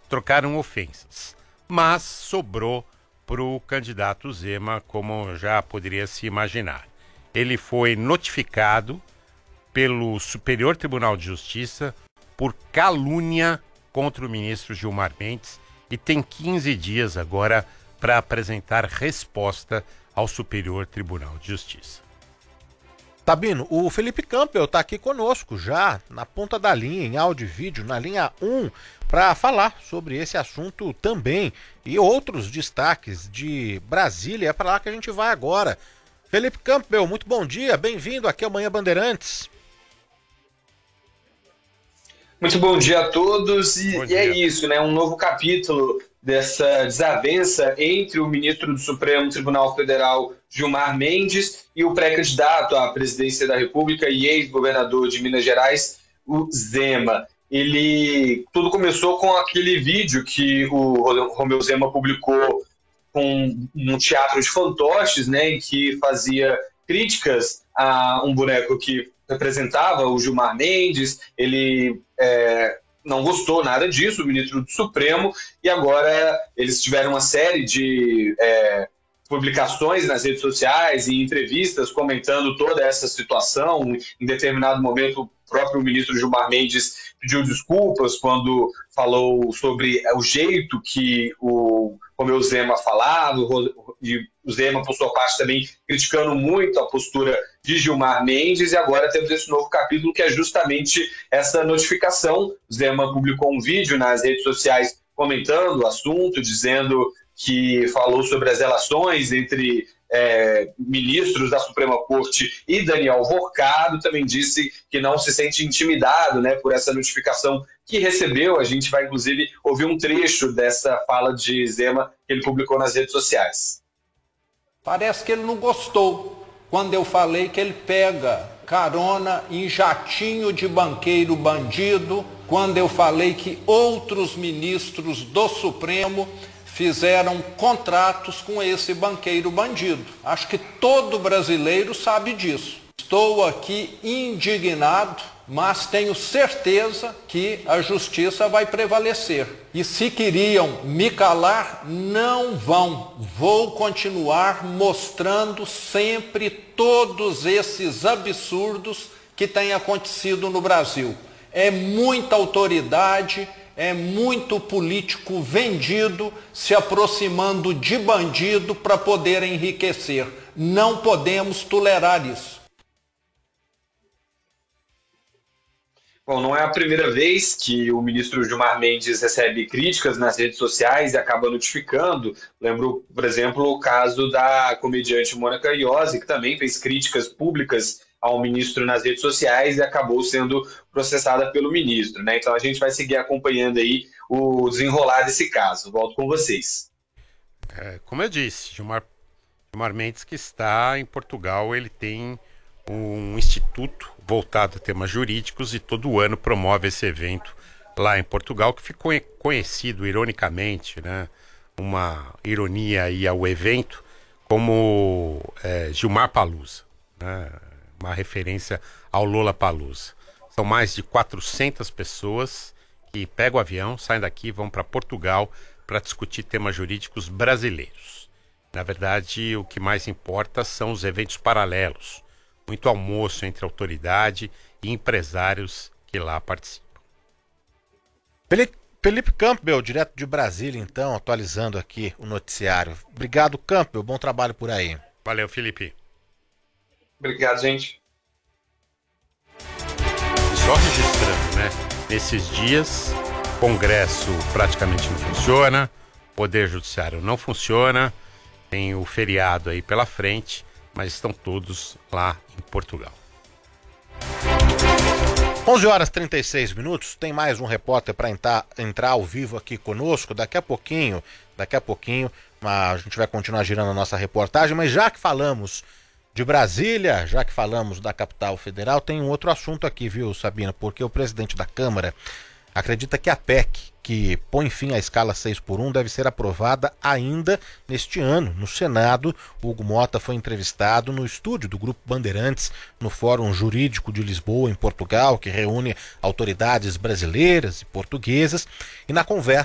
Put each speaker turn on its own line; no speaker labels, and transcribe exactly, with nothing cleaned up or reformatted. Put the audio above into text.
trocaram ofensas, mas sobrou para o candidato Zema, como já poderia se imaginar. Ele foi notificado pelo Superior Tribunal de Justiça por calúnia contra o ministro Gilmar Mendes e tem quinze dias agora para apresentar resposta ao Superior Tribunal de Justiça.
Sabino, o Felipe Campbell está aqui conosco já, na ponta da linha, em áudio e vídeo, na linha um, para falar sobre esse assunto também e outros destaques de Brasília. É para lá que a gente vai agora. Felipe Campbell, muito bom dia, bem-vindo aqui ao Manhã Bandeirantes.
Muito bom dia a todos, e, e é isso, né? Um novo capítulo dessa desavença entre o ministro do Supremo Tribunal Federal, Gilmar Mendes, e o pré-candidato à presidência da República e ex-governador de Minas Gerais, o Zema. Ele, tudo começou com aquele vídeo que o Romeu Zema publicou com um teatro de fantoches, né, em que fazia críticas a um boneco que representava o Gilmar Mendes. Ele é, não gostou nada disso, o ministro do Supremo, e agora eles tiveram uma série de é, publicações nas redes sociais e entrevistas comentando toda essa situação. Em determinado momento, o próprio ministro Gilmar Mendes pediu desculpas quando falou sobre o jeito que o Romeu Zema falava, e o Zema, por sua parte, também criticando muito a postura de Gilmar Mendes, e agora temos esse novo capítulo que é justamente essa notificação. O Zema publicou um vídeo nas redes sociais comentando o assunto, dizendo que falou sobre as relações entre é, ministros da Suprema Corte e Daniel Vorcado. Também disse que não se sente intimidado, né, por essa notificação que recebeu. A gente vai, inclusive, ouvir um trecho dessa fala de Zema que ele publicou nas redes sociais.
Parece que ele não gostou quando eu falei que ele pega carona em jatinho de banqueiro bandido, quando eu falei que outros ministros do Supremo fizeram contratos com esse banqueiro bandido. Acho que todo brasileiro sabe disso. Estou aqui indignado, mas tenho certeza que a justiça vai prevalecer. E se queriam me calar, não vão. Vou continuar mostrando sempre todos esses absurdos que têm acontecido no Brasil. É muita autoridade, é muito político vendido se aproximando de bandido para poder enriquecer. Não podemos tolerar isso.
Bom, não é a primeira vez que o ministro Gilmar Mendes recebe críticas nas redes sociais e acaba notificando. Lembro, por exemplo, o caso da comediante Mônica Iose, que também fez críticas públicas ao ministro nas redes sociais e acabou sendo processada pelo ministro, né? Então a gente vai seguir acompanhando aí o desenrolar desse caso. Volto com vocês.
É, como eu disse, Gilmar, Gilmar Mendes, que está em Portugal, ele tem um instituto voltado a temas jurídicos e todo ano promove esse evento lá em Portugal, que ficou conhecido ironicamente, né? Uma ironia aí ao evento, como é, Gilmar Palusa, né? Uma referência ao Lollapalooza. São mais de quatrocentas pessoas que pegam o avião, saem daqui, vão para Portugal para discutir temas jurídicos brasileiros. Na verdade, o que mais importa são os eventos paralelos. Muito almoço entre autoridade e empresários que lá participam.
Felipe Campbell, direto de Brasília, então, atualizando aqui o noticiário. Obrigado, Campbell. Bom trabalho por aí.
Valeu, Felipe.
Obrigado, gente.
Só registrando, né? Nesses dias, Congresso praticamente não funciona, Poder Judiciário não funciona, tem o feriado aí pela frente, mas estão todos lá em Portugal.
onze horas e trinta e seis minutos, tem mais um repórter para entrar, entrar ao vivo aqui conosco. Daqui a pouquinho, daqui a pouquinho, a gente vai continuar girando a nossa reportagem, mas já que falamos de Brasília, já que falamos da capital federal, tem um outro assunto aqui, viu, Sabina? Porque o presidente da Câmara acredita que a P E C, que põe fim à escala seis por um, deve ser aprovada ainda neste ano. No Senado, Hugo Mota foi entrevistado no estúdio do Grupo Bandeirantes, no Fórum Jurídico de Lisboa, em Portugal, que reúne autoridades brasileiras e portuguesas, e na conversa